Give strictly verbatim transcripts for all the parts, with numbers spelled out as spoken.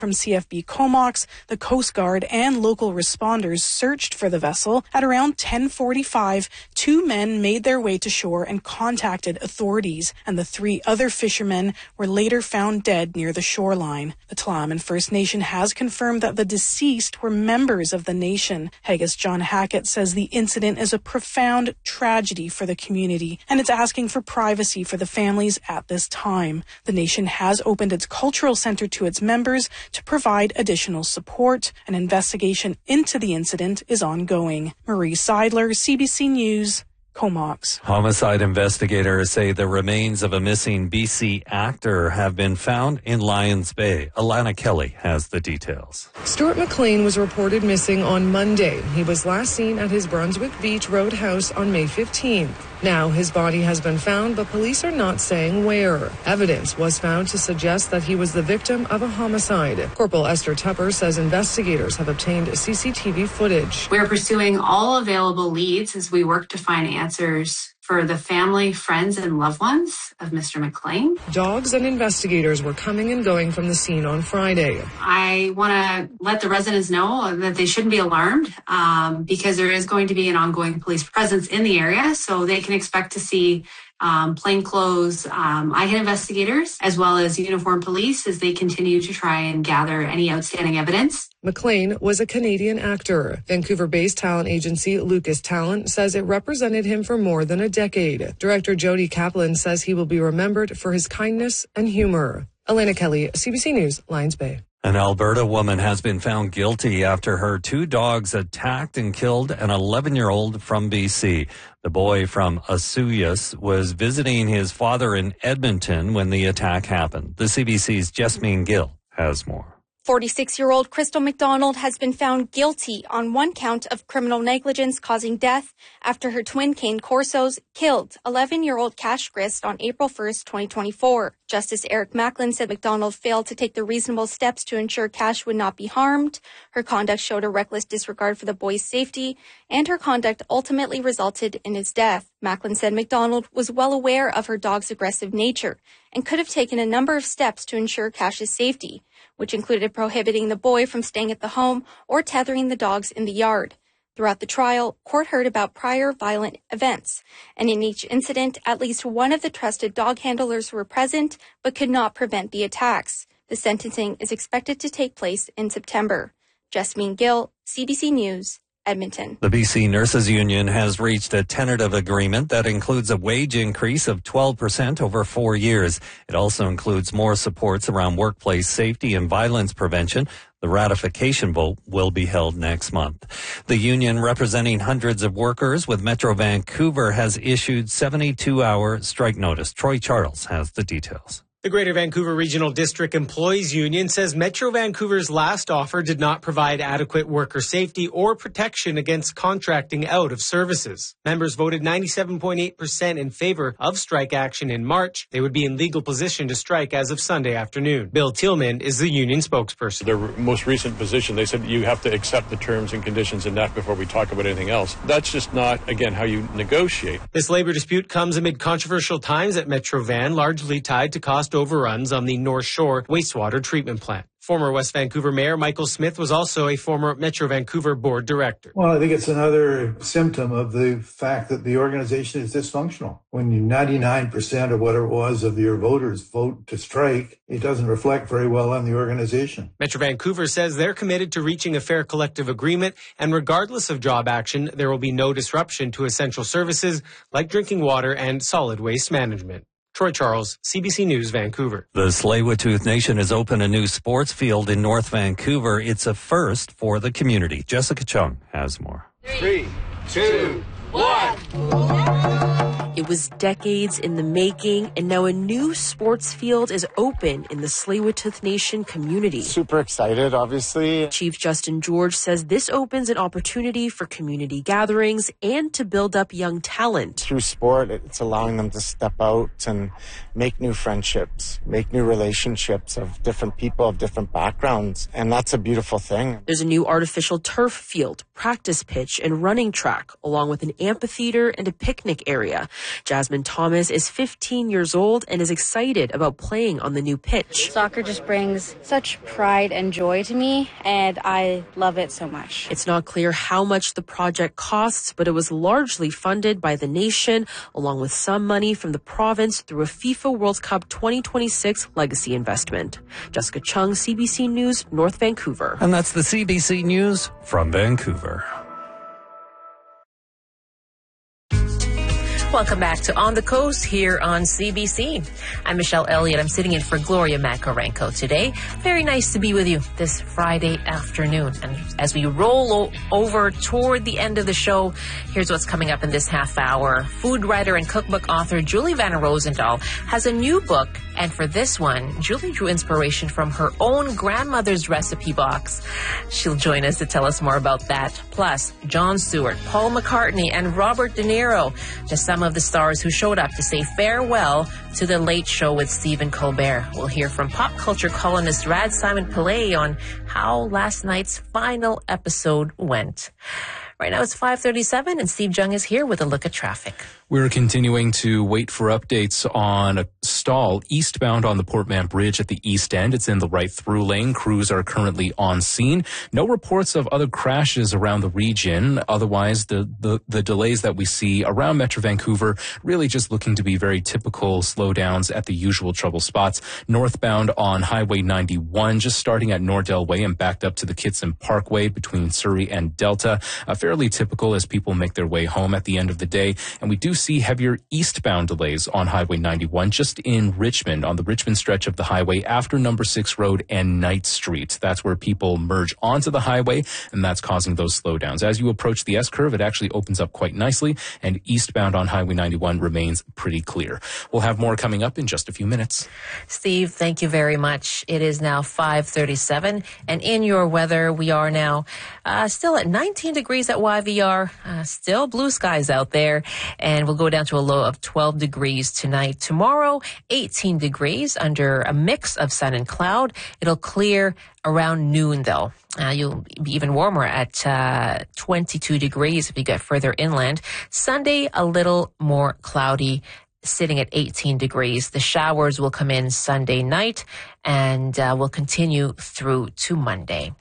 From C F B Comox, the Coast Guard and local responders searched for the vessel. At around ten forty-five, two men made their way to shore and contacted authorities, and the three other fishermen were later found dead near the shoreline. The Tla'amin First Nation has confirmed that the deceased were members of the nation. Haggis John Hackett says the incident is a profound tragedy for the community, and it's asking for privacy for the families at this time. The nation has opened its cultural center to its members to provide additional support. An investigation into the incident is ongoing. Marie Seidler, C B C News, Comox. Homicide investigators say the remains of a missing B C actor have been found in Lions Bay. Alana Kelly has the details. Stuart McLean was reported missing on Monday. He was last seen at his Brunswick Beach Road house on May fifteenth. Now his body has been found, but police are not saying where. Evidence was found to suggest that he was the victim of a homicide. Corporal Esther Tupper says investigators have obtained C C T V footage. We're pursuing all available leads as we work to find answers for the family, friends, and loved ones of Mister McLean. Dogs and investigators were coming and going from the scene on Friday. I want to let the residents know that they shouldn't be alarmed um, because there is going to be an ongoing police presence in the area, so they can expect to see Um, plainclothes um, I H A investigators, as well as uniformed police, as they continue to try and gather any outstanding evidence. McLean was a Canadian actor. Vancouver-based talent agency Lucas Talent says it represented him for more than a decade. Director Jody Kaplan says he will be remembered for his kindness and humor. Elena Kelly, C B C News, Lions Bay. An Alberta woman has been found guilty after her two dogs attacked and killed an eleven-year-old from B C. The boy from Osoyoos was visiting his father in Edmonton when the attack happened. The C B C's Jasmine Gill has more. forty-six-year-old Crystal McDonald has been found guilty on one count of criminal negligence causing death after her twin cane corsos killed eleven-year-old Cash Grist on April first, twenty twenty-four. Justice Eric Macklin said McDonald failed to take the reasonable steps to ensure Cash would not be harmed. Her conduct showed a reckless disregard for the boy's safety, and her conduct ultimately resulted in his death. Macklin said McDonald was well aware of her dog's aggressive nature and could have taken a number of steps to ensure Cash's safety, which included prohibiting the boy from staying at the home or tethering the dogs in the yard. Throughout the trial, court heard about prior violent events, and in each incident, at least one of the trusted dog handlers were present but could not prevent the attacks. The sentencing is expected to take place in September. Jasmine Gill, C B C News, Edmonton. The B C Nurses Union has reached a tentative agreement that includes a wage increase of twelve percent over four years. It also includes more supports around workplace safety and violence prevention. The ratification vote will be held next month. The union, representing hundreds of workers with Metro Vancouver, has issued seventy-two hour strike notice. Troy Charles has the details. The Greater Vancouver Regional District Employees Union says Metro Vancouver's last offer did not provide adequate worker safety or protection against contracting out of services. Members voted ninety-seven point eight percent in favor of strike action in March. They would be in legal position to strike as of Sunday afternoon. Bill Tillman is the union spokesperson. Their most recent position, they said you have to accept the terms and conditions in that before we talk about anything else. That's just not, again, how you negotiate. This labor dispute comes amid controversial times at Metro Van, largely tied to cost overruns on the North Shore wastewater treatment plant. Former West Vancouver Mayor Michael Smith was also a former Metro Vancouver board director. Well, I think it's another symptom of the fact that the organization is dysfunctional. When you ninety-nine percent of what it was of your voters vote to strike, it doesn't reflect very well on the organization. Metro Vancouver says they're committed to reaching a fair collective agreement, and regardless of job action, there will be no disruption to essential services like drinking water and solid waste management. Troy Charles, C B C News, Vancouver. The Tsleil-Waututh Nation has opened a new sports field in North Vancouver. It's a first for the community. Jessica Chung has more. Three, two, one. It was decades in the making, and now a new sports field is open in the Tsleil-Waututh Nation community. Super excited, obviously. Chief Justin George says this opens an opportunity for community gatherings and to build up young talent. Through sport, it's allowing them to step out and make new friendships, make new relationships of different people, of different backgrounds, and that's a beautiful thing. There's a new artificial turf field, practice pitch and running track, along with an amphitheater and a picnic area. Jasmine Thomas is fifteen years old and is excited about playing on the new pitch. Soccer just brings such pride and joy to me, and I love it so much. It's not clear how much the project costs, but it was largely funded by the nation, along with some money from the province through a FIFA World Cup twenty twenty-six legacy investment. Jessica Chung, C B C News, North Vancouver. And that's the C B C News from Vancouver. Welcome back to On the Coast here on C B C. I'm Michelle Elliott. I'm sitting in for Gloria Makarenko today. Very nice to be with you this Friday afternoon. And as we roll o- over toward the end of the show, here's what's coming up in this half hour. Food writer and cookbook author Julie Van Rosendaal has a new book. And for this one, Julie drew inspiration from her own grandmother's recipe box. She'll join us to tell us more about that. Plus, Jon Stewart, Paul McCartney, and Robert De Niro, just some of the stars who showed up to say farewell to The Late Show with Stephen Colbert. We'll hear from pop culture columnist Rad Simon Pillay on how last night's final episode went. Right now it's five thirty-seven and Steve Jung is here with a look at traffic. We're continuing to wait for updates on a stall eastbound on the Portman Bridge at the east end. It's in the right through lane. Crews are currently on scene. No reports of other crashes around the region. Otherwise, the, the, the delays that we see around Metro Vancouver really just looking to be very typical slowdowns at the usual trouble spots. Northbound on Highway ninety-one, just starting at Nordell Way and backed up to the Kitson Parkway between Surrey and Delta. Uh, fairly typical as people make their way home at the end of the day. And we do see heavier eastbound delays on Highway ninety-one just in Richmond, on the Richmond stretch of the highway after Number six Road and Knight Street. That's where people merge onto the highway, and that's causing those slowdowns. As you approach the S-curve, it actually opens up quite nicely, and eastbound on Highway ninety-one remains pretty clear. We'll have more coming up in just a few minutes. Steve, thank you very much. It is now five thirty-seven, and in your weather, we are now uh, still at nineteen degrees at Y V R, uh, still blue skies out there, and we'll go down to a low of twelve degrees tonight. Tomorrow, eighteen degrees under a mix of sun and cloud. It'll clear around noon, though. Uh, you'll be even warmer at uh, twenty-two degrees if you get further inland. Sunday, a little more cloudy, sitting at eighteen degrees. The showers will come in Sunday night and uh, will continue through to Monday.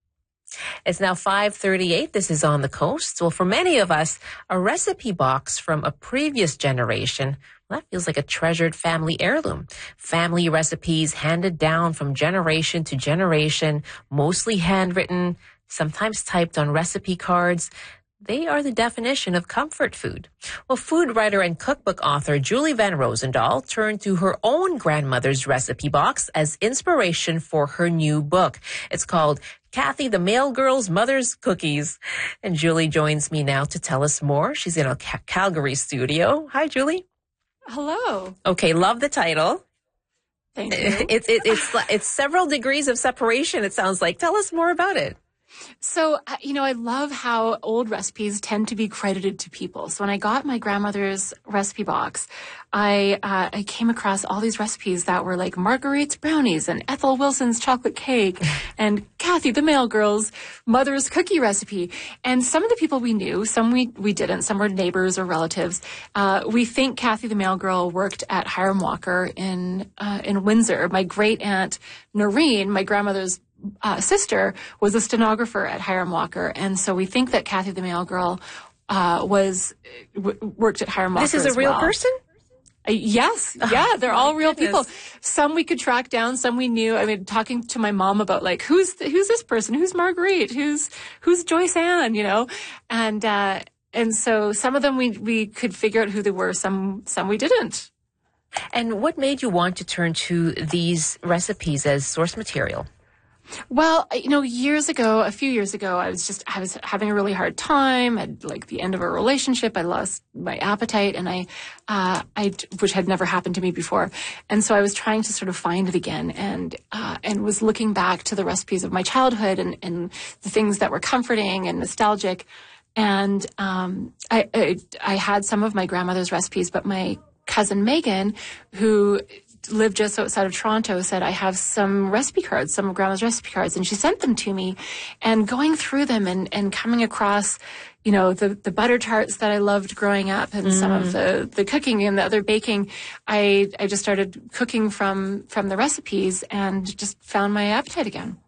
It's now five thirty-eight. This is On the Coast. Well, for many of us, a recipe box from a previous generation, well, that feels like a treasured family heirloom. Family recipes handed down from generation to generation, mostly handwritten, sometimes typed on recipe cards. They are the definition of comfort food. Well, food writer and cookbook author Julie Van Rosendaal turned to her own grandmother's recipe box as inspiration for her new book. It's called Kathy the Mail Girl's Mother's Cookies. And Julie joins me now to tell us more. She's in a Cal- Calgary studio. Hi, Julie. Hello. Okay, love the title. Thank you. It's it, it's it's several degrees of separation, it sounds like. Tell us more about it. So, you know, I love how old recipes tend to be credited to people. So when I got my grandmother's recipe box, I uh, I came across all these recipes that were like Marguerite's brownies and Ethel Wilson's chocolate cake and Kathy the Mail Girl's mother's cookie recipe. And some of the people we knew, some we, we didn't, some were neighbors or relatives. Uh, we think Kathy the Mail Girl worked at Hiram Walker in, uh, in Windsor. My great aunt Noreen, my grandmother's Uh, sister, was a stenographer at Hiram Walker, and so we think that Kathy the Mail Girl uh, was w- worked at Hiram Walker. This is a as real well. person? Uh, yes, yeah, they're oh, all real goodness. people. Some we could track down, some we knew. I mean, talking to my mom about like who's th- who's this person, who's Marguerite, who's who's Joyce Ann, you know, and uh, and so some of them we we could figure out who they were. Some some we didn't. And what made you want to turn to these recipes as source material? Well, you know, years ago, a few years ago, I was just, I was having a really hard time at like the end of a relationship. I lost my appetite and I, uh, I, which had never happened to me before. And so I was trying to sort of find it again and, uh, and was looking back to the recipes of my childhood and, and the things that were comforting and nostalgic. And, um, I, I, I had some of my grandmother's recipes, but my cousin Megan, who lived just outside of Toronto said, I have some recipe cards, some of Grandma's recipe cards, and she sent them to me. And going through them and, and coming across, you know, the, the butter tarts that I loved growing up and mm. some of the, the cooking and the other baking, I, I just started cooking from, from the recipes and just found my appetite again.